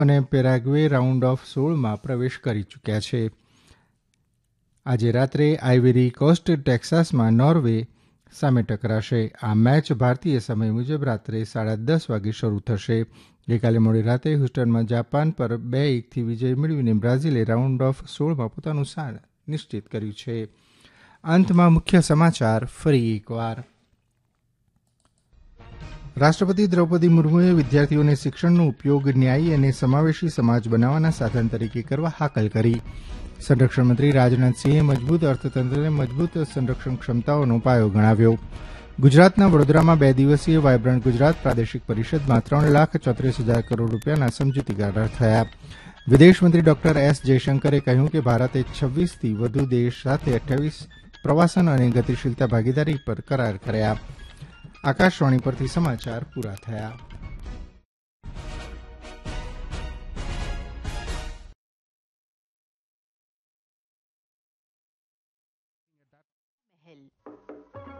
અને Paraguay round of 16માં પ્રવેશ કરી ચૂક્યા છે. આજે રાત્રે આઇવરી કોસ્ટ ટેક્સાસમાં નોર્વે સામે ટકરાશે. આ મેચ ભારતીય સમય મુજબ રાત્રે 10:30 વાગે શરૂ થશે. ગઈકાલે મોડી રાતે હ્યુસ્ટનમાં જાપાન પર 2-1થી વિજય મેળવીને બ્રાઝિલે રાઉન્ડ ઓફ 16માં પોતાનું સ્થાન નિશ્ચિત કર્યું છે. અંતમાં મુખ્ય સમાચાર ફરી એકવાર. રાષ્ટ્રપતિ દ્રૌપદી મુર્મુએ વિદ્યાર્થીઓને શિક્ષણનો ઉપયોગ ન્યાયી અને સમાવેશી સમાજ બનાવવાના સાધન તરીકે કરવા હાકલ કરી. સંરક્ષણ મંત્રી રાજનાથસિંહે મજબૂત અર્થતંત્રને મજબૂત સંરક્ષણ ક્ષમતાઓનો પાયો ગણાવ્યો. ગુજરાતના વડોદરામાં 2 દિવસીય વાયબ્રન્ટ ગુજરાત પ્રાદેશિક પરિષદમાં 3,34,000 કરોડ રૂપિયાના સમજૂતી કરાર થયા. વિદેશમંત્રી ડોક્ટર એસ જયશંકરે કહ્યું કે ભારતે 26થી વધુ દેશ સાથે 28 પ્રવાસન અને ગતિશીલતા ભાગીદારી પર કરાર કર્યા. આકાશવાણી પરથી સમાચાર પૂરા થયા.